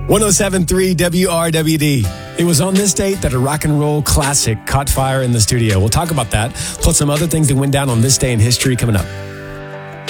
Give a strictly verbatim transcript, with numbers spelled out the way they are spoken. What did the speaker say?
one oh seven point three W R W D. It was on this date that a rock and roll classic caught fire in the studio. We'll talk about that, plus some other things that went down on this day in history coming up.